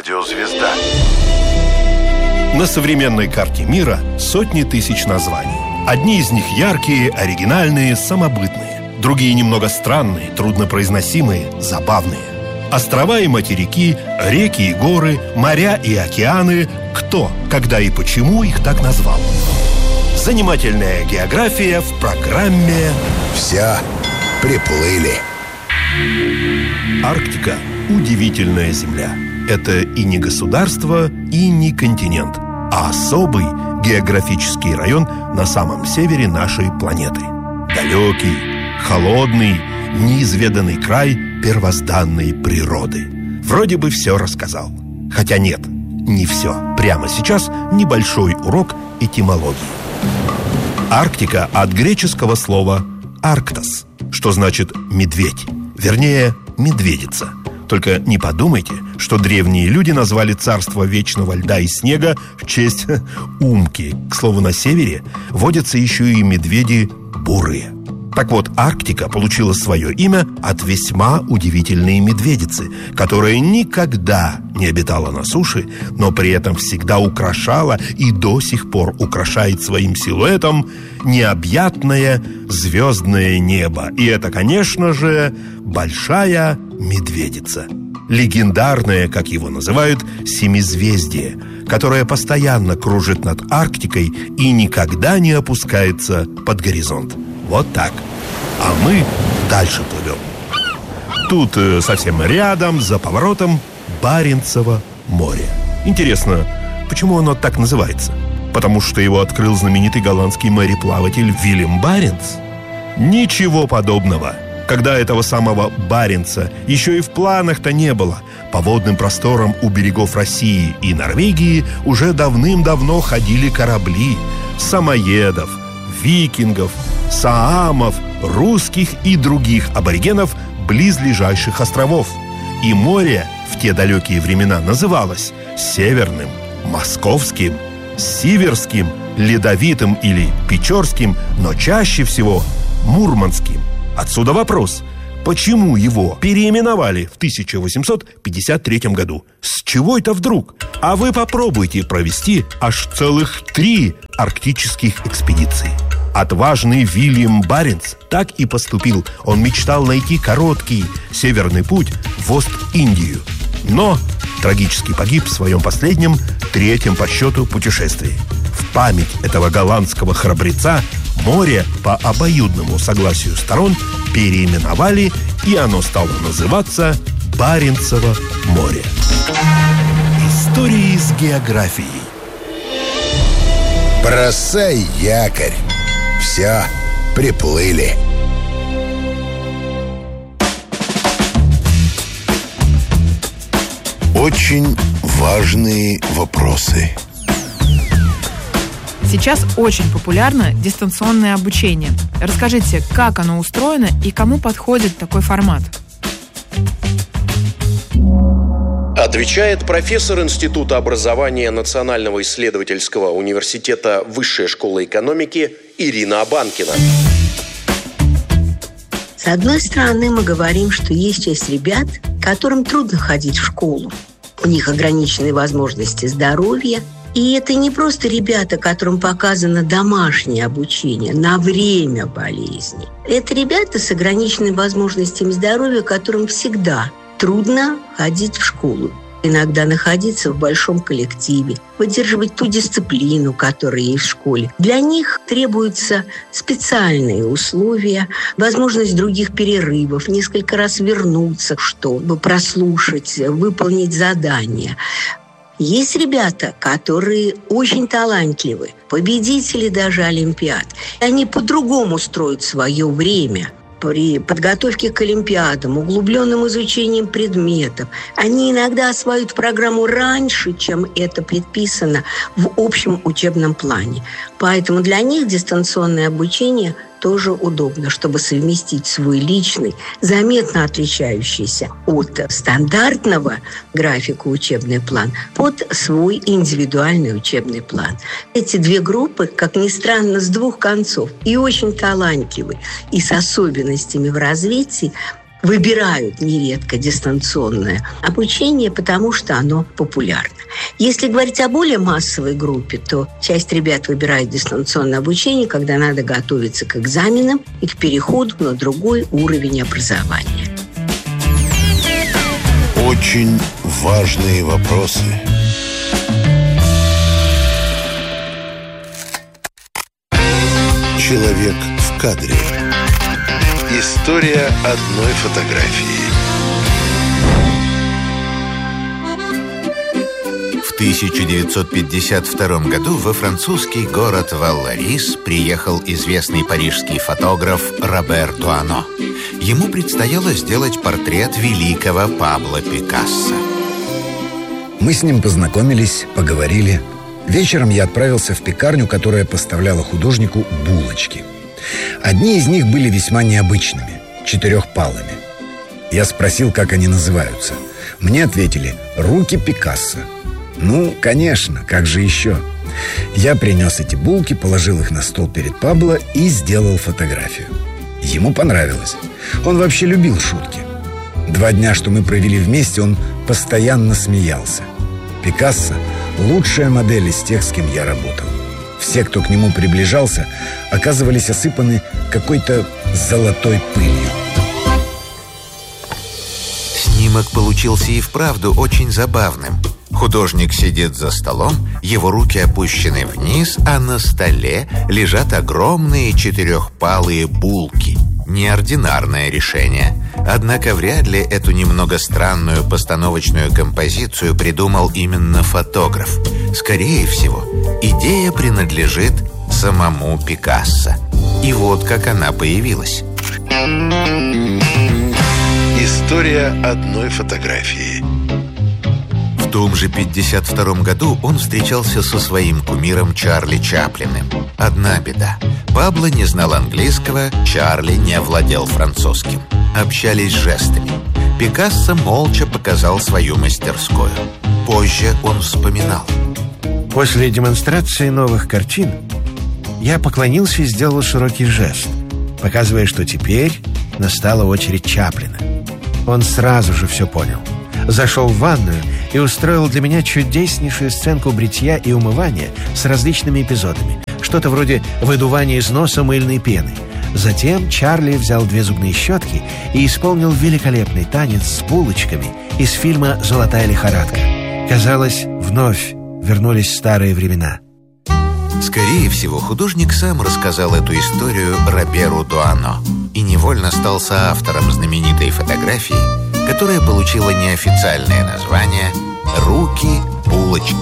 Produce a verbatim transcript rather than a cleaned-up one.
Радиозвезда. На современной карте мира сотни тысяч названий. Одни из них яркие, оригинальные, самобытные. Другие немного странные, труднопроизносимые, забавные. Острова и материки, реки и горы, моря и океаны. Кто, когда и почему их так назвал? Занимательная география в программе «Все приплыли». Арктика – удивительная земля. Это и не государство, и не континент, а особый географический район на самом севере нашей планеты. Далекий, холодный, неизведанный край первозданной природы. Вроде бы все рассказал. Хотя нет, не все. Прямо сейчас небольшой урок этимологии. Арктика от греческого слова «арктос», что значит «медведь», вернее, «медведица». Только не подумайте, что древние люди назвали царство вечного льда и снега в честь Умки. К слову, на севере водятся еще и медведи бурые. Так вот, Арктика получила свое имя от весьма удивительной медведицы, которая никогда не обитала на суше, но при этом всегда украшала и до сих пор украшает своим силуэтом необъятное звездное небо. И это, конечно же, большая медведица. Легендарное, как его называют, семизвездие, которое постоянно кружит над Арктикой и никогда не опускается под горизонт. Вот так. А мы дальше плывем. Тут э, совсем рядом, за поворотом, Баренцево море. Интересно, почему оно так называется? Потому что его открыл знаменитый голландский мореплаватель Вильям Баренц? Ничего подобного. Когда этого самого Баренца еще и в планах-то не было, по водным просторам у берегов России и Норвегии уже давным-давно ходили корабли самоедов, викингов, саамов, русских и других аборигенов близлежащих островов. И море в те далекие времена называлось Северным, Московским, Сиверским, Ледовитым или Печорским, но чаще всего Мурманским. Отсюда вопрос: почему его переименовали в тысяча восемьсот пятьдесят третьем году? С чего это вдруг? А вы попробуйте провести аж целых три арктических экспедиции. Отважный Вильям Баренц так и поступил. Он мечтал найти короткий северный путь в Ост-Индию, но трагически погиб в своем последнем, третьем по счету путешествии. В память этого голландского храбреца море по обоюдному согласию сторон переименовали, и оно стало называться Баренцево море. Истории с географией. Бросай якорь. Все, приплыли. Очень важные вопросы. Сейчас очень популярно дистанционное обучение. Расскажите, как оно устроено и кому подходит такой формат? Отвечает профессор Института образования Национального исследовательского университета Высшая школа экономики Ирина Абанкина. С одной стороны, мы говорим, что есть часть ребят, которым трудно ходить в школу. У них ограниченные возможности здоровья. И это не просто ребята, которым показано домашнее обучение на время болезни. Это ребята с ограниченными возможностями здоровья, которым всегда трудно ходить в школу. Иногда находиться в большом коллективе, поддерживать ту дисциплину, которая есть в школе. Для них требуются специальные условия, возможность других перерывов, несколько раз вернуться, чтобы прослушать, выполнить задания. Есть ребята, которые очень талантливы, победители даже олимпиад. Они по-другому строят свое время. При подготовке к олимпиадам, углубленным изучением предметов, они иногда осваивают программу раньше, чем это предписано в общем учебном плане. Поэтому для них дистанционное обучение тоже удобно, чтобы совместить свой личный, заметно отличающийся от стандартного графика учебный план под свой индивидуальный учебный план. Эти две группы, как ни странно, с двух концов, и очень талантливы, и с особенностями в развитии, выбирают нередко дистанционное обучение, потому что оно популярно. Если говорить о более массовой группе, то часть ребят выбирает дистанционное обучение, когда надо готовиться к экзаменам и к переходу на другой уровень образования. Очень важные вопросы. Человек в кадре. История одной фотографии. В тысяча девятьсот пятьдесят втором году во французский город Валларис приехал известный парижский фотограф Робер Дуано. Ему предстояло сделать портрет великого Пабло Пикассо. Мы с ним познакомились, поговорили. Вечером я отправился в пекарню, которая поставляла художнику булочки. Одни из них были весьма необычными, четырехпалыми. Я спросил, как они называются. Мне ответили: «Руки Пикассо». Ну, конечно, как же еще? Я принес эти булки, положил их на стол перед Пабло и сделал фотографию. Ему понравилось. Он вообще любил шутки. Два дня, что мы провели вместе, он постоянно смеялся. Пикассо – лучшая модель из тех, с кем я работал. Все, кто к нему приближался, оказывались осыпаны какой-то золотой пылью. Снимок получился и вправду очень забавным. Художник сидит за столом, его руки опущены вниз, а на столе лежат огромные четырехпалые булки. Неординарное решение. Однако вряд ли эту немного странную постановочную композицию придумал именно фотограф. Скорее всего, идея принадлежит самому Пикассо. И вот как она появилась. История одной фотографии. В том же пятьдесят втором году он встречался со своим кумиром Чарли Чаплиным. Одна беда. Пабло не знал английского, Чарли не владел французским. Общались жестами. Пикассо молча показал свою мастерскую. Позже он вспоминал. После демонстрации новых картин я поклонился и сделал широкий жест, показывая, что теперь настала очередь Чаплина. Он сразу же все понял. Зашел в ванную и устроил для меня чудеснейшую сценку бритья и умывания с различными эпизодами. Что-то вроде выдувания из носа мыльной пены. Затем Чарли взял две зубные щетки и исполнил великолепный танец с булочками из фильма «Золотая лихорадка». Казалось, вновь вернулись старые времена. Скорее всего, художник сам рассказал эту историю Роберу Дуано и невольно стал соавтором знаменитой фотографии, которая получила неофициальное название «Руки булочки».